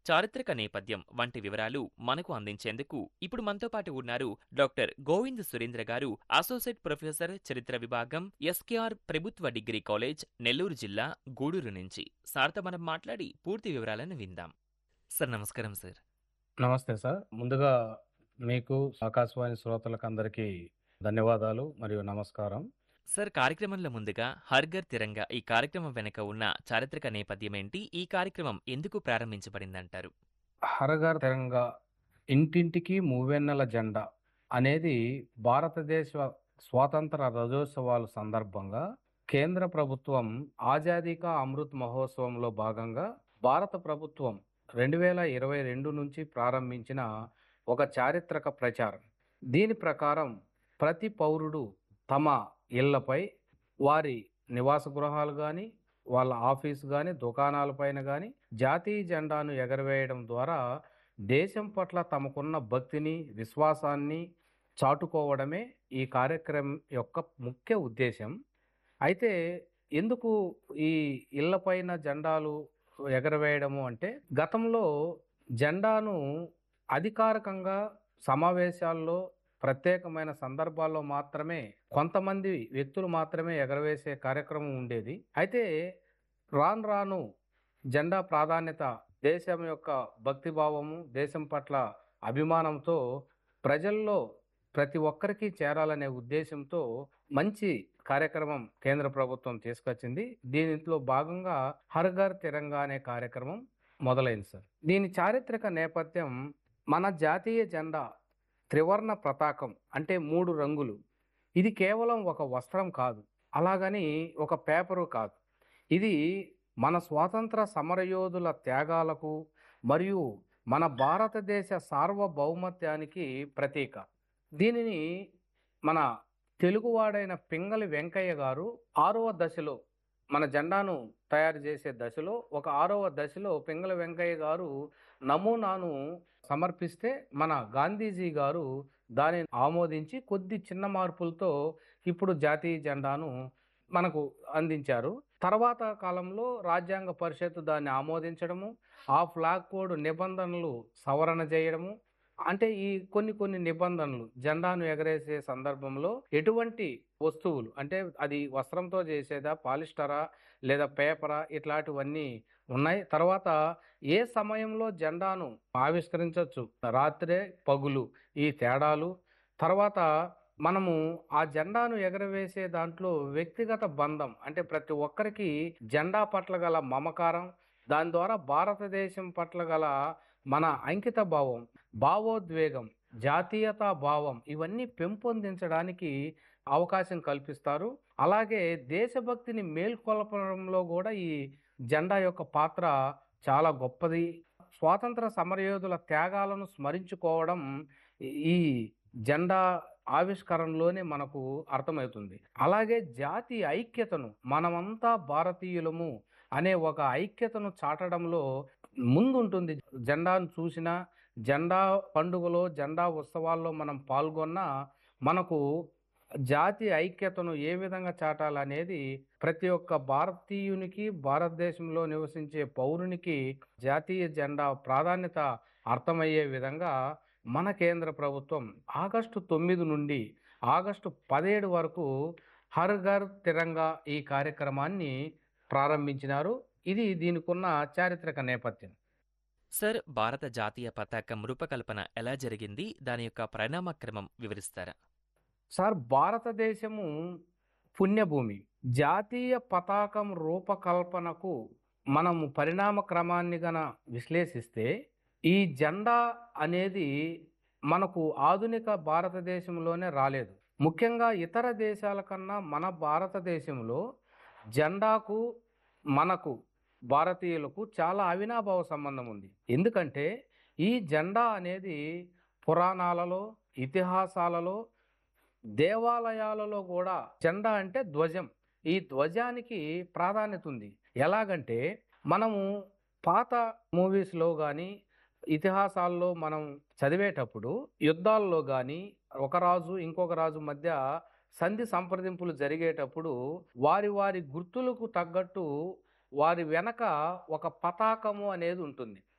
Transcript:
చారిత్రక నేపథ్యం వంటి వివరాలు మనకు అందించేందుకు ఇప్పుడు మనతో పాటు ఉన్నారు డాక్టర్ గోవింద్ సురేంద్ర గారు, అసోసియేట్ ప్రొఫెసర్ చరిత్ర విభాగం, ఎస్కేఆర్ ప్రభుత్వ డిగ్రీ కాలేజ్, నెల్లూరు జిల్లా, గూడూరు నుంచి. సార్తో మనం మాట్లాడి పూర్తి వివరాలను విందాం. సార్ నమస్కారం సార్. నమస్తే సార్. ముందుగా మీకు ఆకాశవాణి శ్రోతలకు అందరికీ ధన్యవాదాలు మరియు నమస్కారం. సార్, కార్యక్రమంలో ముందుగా హర్ఘర్ తిరంగా ఈ కార్యక్రమం వెనుక ఉన్న చారిత్రక నేపథ్యం ఏంటి? ఈ కార్యక్రమం ఎందుకు ప్రారంభించబడిందంటారు? హరఘర్ తిరంగా ఇంటింటికి మూవెన్నెల జెండా అనేది భారతదేశ స్వాతంత్ర రజోత్సవాల సందర్భంగా కేంద్ర ప్రభుత్వం ఆజాదీ కా అమృత్ మహోత్సవంలో భాగంగా భారత ప్రభుత్వం 2022 నుంచి ప్రారంభించిన ఒక చారిత్రక ప్రచారం. దీని ప్రకారం ప్రతి పౌరుడు తమ ఇళ్లపై, వారి నివాస గృహాలు కానీ, వాళ్ళ ఆఫీసు కానీ, దుకాణాలపైన కానీ జాతీయ జెండాను ఎగరవేయడం ద్వారా దేశం పట్ల తమకున్న భక్తిని, విశ్వాసాన్ని చాటుకోవడమే ఈ కార్యక్రమం యొక్క ముఖ్య ఉద్దేశం. అయితే ఎందుకు ఈ ఇళ్లపైన జెండాలు ఎగరవేయడము అంటే, గతంలో జెండాను అధికారికంగా సమావేశాల్లో, ప్రత్యేకమైన సందర్భాల్లో మాత్రమే కొంతమంది వ్యక్తులు మాత్రమే ఎగరవేసే కార్యక్రమం ఉండేది. అయితే రాను రాను జెండా ప్రాధాన్యత, దేశం యొక్క భక్తిభావము, దేశం పట్ల అభిమానంతో ప్రజల్లో ప్రతి ఒక్కరికి చేరాలనే ఉద్దేశంతో మంచి కార్యక్రమం కేంద్ర ప్రభుత్వం తీసుకొచ్చింది. దీనిలో భాగంగా హర్ఘర్ తిరంగా అనే కార్యక్రమం మొదలైంది సార్. దీని చారిత్రక నేపథ్యం, మన జాతీయ జెండా త్రివర్ణ పతాకం అంటే 3 రంగులు. ఇది కేవలం ఒక వస్త్రం కాదు, అలాగని ఒక పేపరు కాదు. ఇది మన స్వాతంత్ర సమరయోధుల త్యాగాలకు మరియు మన భారతదేశ సార్వభౌమత్యానికి ప్రతీక. దీనిని మన తెలుగువాడైన పింగళి వెంకయ్య గారు 6వ దశలో, మన జెండాను తయారు చేసే దశలో, ఒక 6వ దశలో పింగళి వెంకయ్య గారు నమూనాను సమర్పిస్తే మన గాంధీజీ గారు దానిని ఆమోదించి కొద్ది చిన్న మార్పులతో ఇప్పుడు జాతీయ జెండాను మనకు అందించారు. తర్వాత కాలంలో రాజ్యాంగ పరిషత్తు దాన్ని ఆమోదించడము, ఆ ఫ్లాగ్ కోడ్ నిబంధనలు సవరణ చేయడము, అంటే ఈ కొన్ని నిబంధనలు, జెండాను ఎగరేసే సందర్భంలో ఎటువంటి వస్తువులు, అంటే అది వస్త్రంతో చేసేదా, పాలిస్టరా లేదా పేపరా, ఇట్లాంటివన్నీ ఉన్నాయి. తర్వాత ఏ సమయంలో జెండాను ఆవిష్కరించవచ్చు, రాత్రే పగులు, ఈ తేడాలు. తర్వాత మనము ఆ జెండాను ఎగరవేసే దాంట్లో వ్యక్తిగత బంధం, అంటే ప్రతి ఒక్కరికి జెండా పట్ల గల మమకారం, దాని ద్వారా భారతదేశం పట్ల గల మన అంకిత భావం, భావోద్వేగం, జాతీయతా భావం, ఇవన్నీ పెంపొందించడానికి అవకాశం కల్పిస్తారు. అలాగే దేశభక్తిని మేల్కొల్పడంలో కూడా ఈ జెండా యొక్క పాత్ర చాలా గొప్పది. స్వాతంత్ర సమరయోధుల త్యాగాలను స్మరించుకోవడం ఈ జెండా ఆవిష్కరణలోనే మనకు అర్థమవుతుంది. అలాగే జాతి ఐక్యతను, మనమంతా భారతీయులము అనే ఒక ఐక్యతను చాటడంలో ముందుంటుంది. జెండాను చూసినా, జెండా పండుగలో, జెండా ఉత్సవాల్లో మనం పాల్గొన్నా మనకు జాతి ఐక్యతను ఏ విధంగా చాటాలనేది ప్రతి ఒక్క భారతీయునికి, భారతదేశంలో నివసించే పౌరునికి జాతీయ జెండా ప్రాధాన్యత అర్థమయ్యే విధంగా మన కేంద్ర ప్రభుత్వం ఆగస్టు 9 నుండి ఆగస్టు 17 వరకు హర్ఘర్ తిరంగా ఈ కార్యక్రమాన్ని ప్రారంభించినారు. ఇది దీనికున్న చారిత్రక నేపథ్యం. సార్, భారత జాతీయ పతాకం రూపకల్పన ఎలా జరిగింది? దాని యొక్క పరిణామక్రమం వివరిస్తారా? సార్, భారతదేశము పుణ్యభూమి. జాతీయ పతాకం రూపకల్పనకు మనము పరిణామ క్రమాన్ని గన విశ్లేషిస్తే, ఈ జెండా అనేది మనకు ఆధునిక భారతదేశంలోనే రాలేదు. ముఖ్యంగా ఇతర దేశాల కన్నా మన భారతదేశంలో జెండాకు, మనకు భారతీయులకు చాలా అవినాభావ సంబంధం ఉంది. ఎందుకంటే ఈ జెండా అనేది పురాణాలలో, ఇతిహాసాలలో, దేవాలయాలలో కూడా జెండా అంటే ధ్వజం. ఈ ధ్వజానికి ప్రాధాన్యత ఉంది. ఎలాగంటే మనము పాత మూవీస్లో కానీ, ఇతిహాసాల్లో మనం చదివేటప్పుడు యుద్ధాల్లో కానీ ఒక రాజు ఇంకొక రాజు మధ్య సంధి సంప్రదింపులు జరిగేటప్పుడు వారి వారి గుర్తులకు తగ్గట్టు వారి వెనక ఒక పతాకము అనేది ఉంటుంది.